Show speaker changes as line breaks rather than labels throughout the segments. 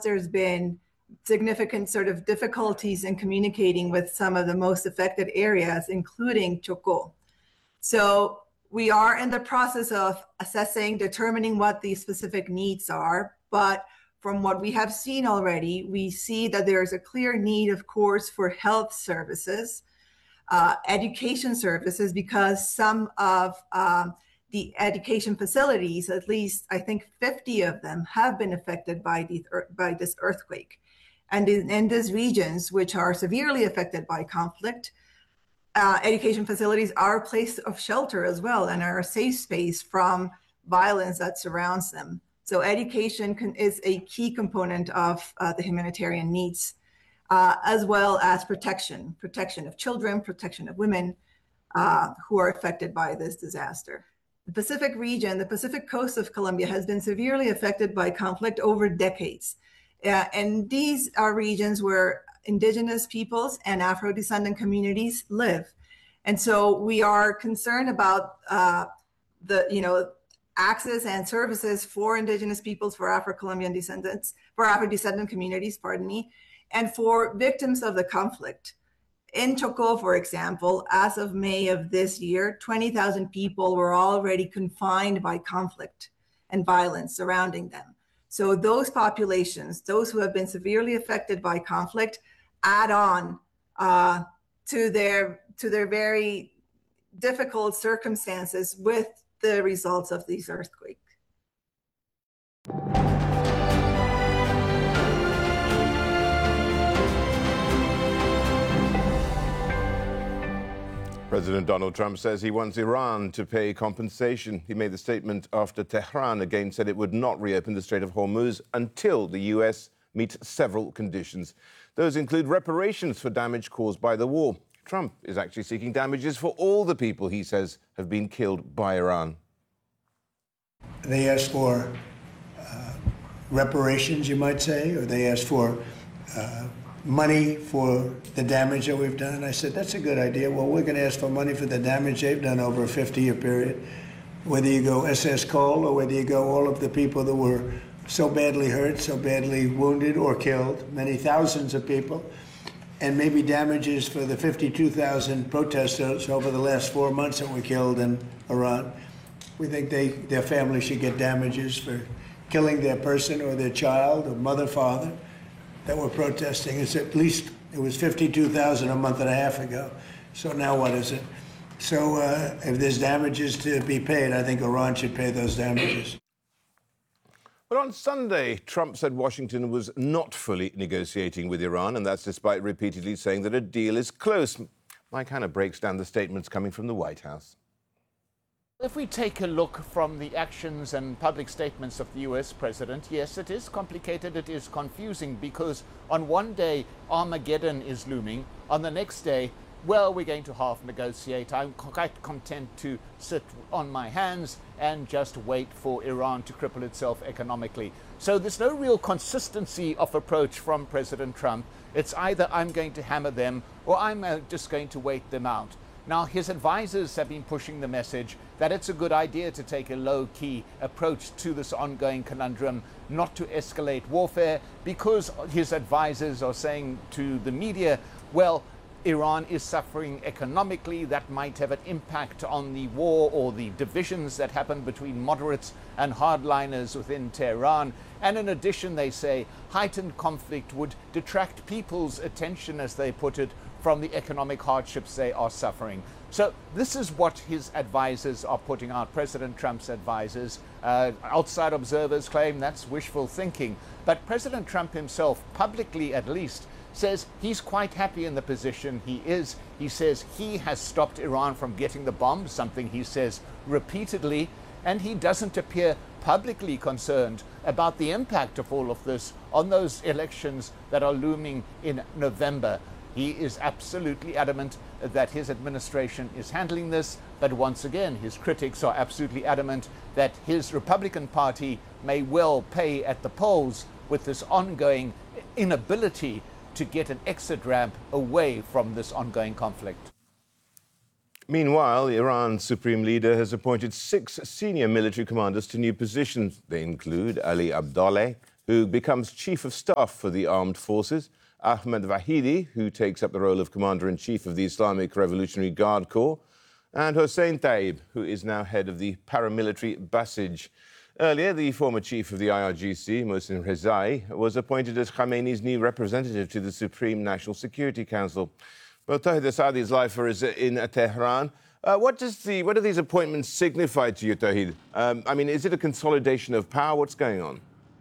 there's been significant sort of difficulties in communicating with some of the most affected areas, including Chocó. So we are in the process of assessing, determining what the specific needs are, but from what we have seen already, we see that there is a clear need, of course, for health services, education services, because some of the education facilities, at least I think 50 of them, have been affected by this earthquake. And in these regions, which are severely affected by conflict, education facilities are a place of shelter as well and are a safe space from violence that surrounds them. So education is a key component of the humanitarian needs, as well as protection of children, protection of women who are affected by this disaster. The Pacific region, the Pacific coast of Colombia, has been severely affected by conflict over decades. And these are regions where indigenous peoples and Afro-descendant communities live. And so we are concerned about the access and services for indigenous peoples, for Afro-Colombian descendants, for Afro-descendant communities, and for victims of the conflict. In Chocó, for example, as of May of this year, 20,000 people were already confined by conflict and violence surrounding them. So those populations, those who have been severely affected by conflict, add on to their very difficult circumstances with the results of these earthquakes.
President Donald Trump says he wants Iran to pay compensation. He made the statement after Tehran again said it would not reopen the Strait of Hormuz until the U.S. meets several conditions. Those include reparations for damage caused by the war. Trump is actually seeking damages for all the people he says have been killed by Iran.
They asked for reparations, you might say, or they asked for money for the damage that we've done. I said, that's a good idea. Well, we're going to ask for money for the damage they've done over a 50-year period. Whether you go SS Cole or whether you go all of the people that were so badly hurt, so badly wounded or killed, many thousands of people, and maybe damages for the 52,000 protesters over the last 4 months that were killed in Iran. We think their family should get damages for killing their person or their child or mother, father that were protesting. It's at least, it was 52,000 a month and a half ago. So now what is it? So if there's damages to be paid, I think Iran should pay those damages.
But on Sunday, Trump said Washington was not fully negotiating with Iran, and that's despite repeatedly saying that a deal is close. Mike Hanna breaks down the statements coming from the White House.
If we take a look from the actions and public statements of the US president, yes, it is complicated, it is confusing, because on one day Armageddon is looming, on the next day, well, we're going to half negotiate. I'm quite content to sit on my hands and just wait for Iran to cripple itself economically. So there's no real consistency of approach from President Trump. It's either I'm going to hammer them or I'm just going to wait them out. Now, his advisors have been pushing the message that it's a good idea to take a low-key approach to this ongoing conundrum, not to escalate warfare, because his advisors are saying to the media, well, Iran is suffering economically. That might have an impact on the war or the divisions that happen between moderates and hardliners within Tehran. And in addition, they say heightened conflict would detract people's attention, as they put it, from the economic hardships they are suffering. So this is what his advisors are putting out, President Trump's advisors. Outside observers claim that's wishful thinking. But President Trump himself, publicly at least, says he's quite happy in the position he is. He says he has stopped Iran from getting the bomb, something he says repeatedly, and he doesn't appear publicly concerned about the impact of all of this on those elections that are looming in November. He is absolutely adamant that his administration is handling this, but once again, his critics are absolutely adamant that his Republican Party may well pay at the polls with this ongoing inability to get an exit ramp away from this ongoing conflict.
Meanwhile, Iran's supreme leader has appointed 6 senior military commanders to new positions. They include Ali Abdollah, who becomes Chief of Staff for the Armed Forces, Ahmed Vahidi, who takes up the role of Commander-in-Chief of the Islamic Revolutionary Guard Corps, and Hossein Taib, who is now head of the paramilitary Basij. Earlier, the former chief of the IRGC, Mohsen Rezai, was appointed as Khamenei's new representative to the Supreme National Security Council. Well, Tawhid Asadi's lifer is in Tehran. What do these appointments signify to you, Tawhid? I mean, is it a consolidation of power? What's going on?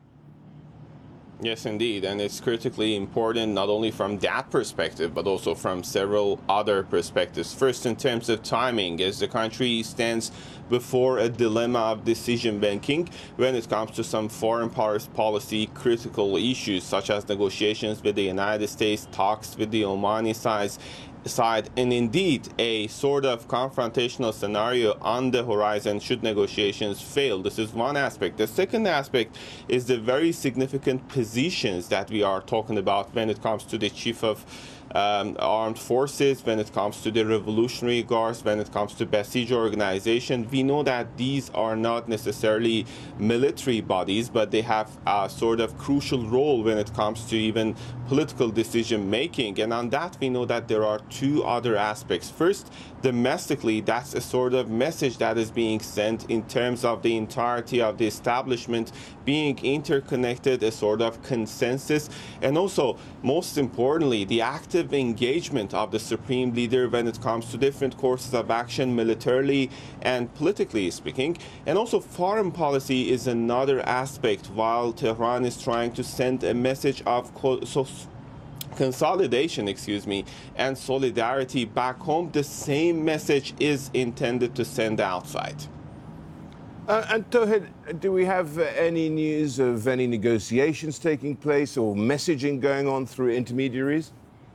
Yes, indeed. And it's critically important not only from that perspective, but also from several other perspectives. First, in terms of timing, as the country stands before a dilemma of decision making when it comes to some foreign policy critical issues, such as negotiations with the United States, talks with the Omani side, and indeed a sort of confrontational scenario on the horizon should negotiations fail. This is one aspect. The second aspect is the very significant positions that we are talking about when it comes to the chief of armed forces, when it comes to the Revolutionary Guards, when it comes to Basij organization. We know that these are not necessarily military bodies, but they have a sort of crucial role when it comes to even political decision making. And on that, we know that there are two other aspects. First, domestically, that's a sort of message that is being sent in terms of the entirety of the establishment being interconnected, a sort of consensus, and also, most importantly, the active engagement of the supreme leader when it comes to different courses of action, militarily and politically speaking. And also, foreign policy is another aspect. While Tehran is trying to send a message of consolidation, and solidarity back home, the same message is intended to send outside.
And Tawhid, do we have any news of any negotiations taking place or messaging going on through intermediaries?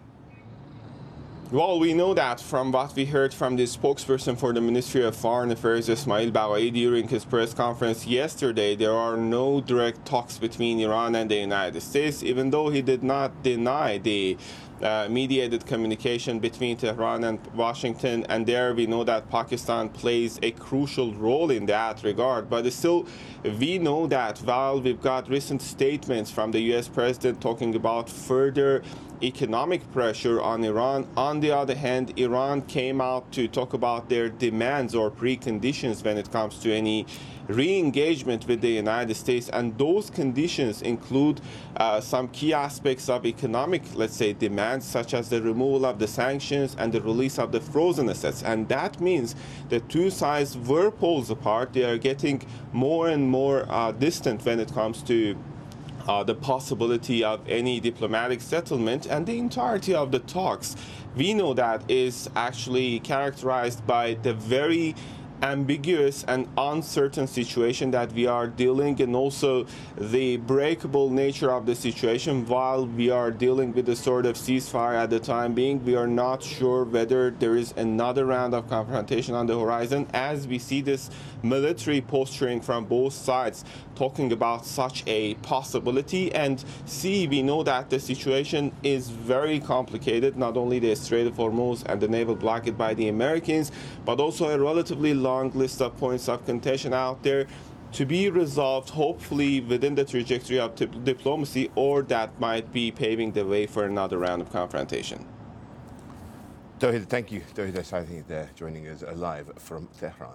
Well, we know that from what we heard from the spokesperson for the Ministry of Foreign Affairs, Ismail Baqai, during his press conference yesterday. There are no direct talks between Iran and the United States, even though he did not deny the mediated communication between Tehran and Washington. And there we know that Pakistan plays a crucial role in that regard. But still, we know that while we've got recent statements from the U.S. president talking about further economic pressure on Iran, on the other hand, Iran came out to talk about their demands or preconditions when it comes to any re-engagement with the United States, and those conditions include some key aspects of economic, let's say, demands, such as the removal of the sanctions and the release of the frozen assets. And that means the two sides were poles apart. They are getting more and more distant when it comes to the possibility of any diplomatic settlement, and the entirety of the talks, we know that is actually characterized by the very ambiguous and uncertain situation that we are dealing, and also the breakable nature of the situation. While we are dealing with a sort of ceasefire at the time being, we are not sure whether there is another round of confrontation on the horizon, as we see this military posturing from both sides talking about such a possibility. And we know that the situation is very complicated, not only the Strait of Hormuz and the naval blockade by the Americans, but also a relatively long list of points of contention out there to be resolved, hopefully within the trajectory of diplomacy, or that might be paving the way for another round of confrontation.
Tawhid, thank you. Tawhid Asadi there joining us live from Tehran.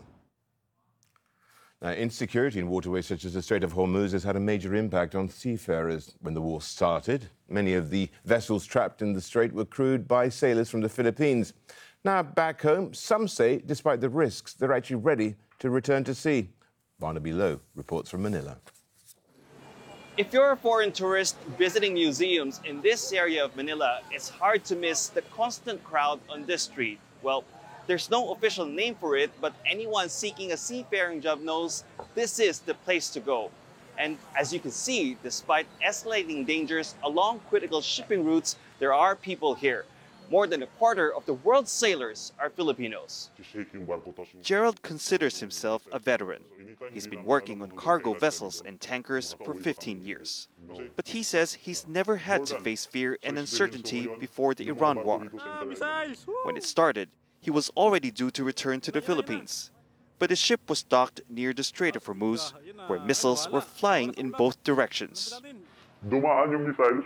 Now, insecurity in waterways such as the Strait of Hormuz has had a major impact on seafarers. When the war started, many of the vessels trapped in the strait were crewed by sailors from the Philippines. Now, back home, some say, despite the risks, they're actually ready to return to sea. Barnaby Lowe reports from Manila.
If you're a foreign tourist visiting museums in this area of Manila, it's hard to miss the constant crowd on this street. Well, there's no official name for it, but anyone seeking a seafaring job knows this is the place to go. And as you can see, despite escalating dangers along critical shipping routes, there are people here. More than a quarter of the world's sailors are Filipinos.
Gerald considers himself a veteran. He's been working on cargo vessels and tankers for 15 years. But he says he's never had to face fear and uncertainty before the Iran war. When it started, he was already due to return to the Philippines. But his ship was docked near the Strait of Hormuz, where missiles were flying in both directions.
dumaan yung missiles